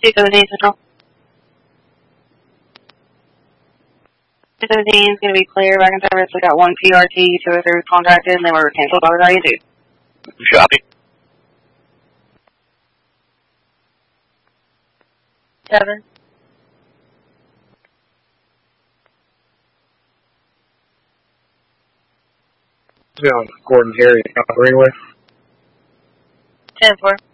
217 Central. 217 is going to be clear back in service. We got one PRT, 203 contacted, and they were canceled by the 92. Copy. 7. Gordon Harry, Greenway. 10-4.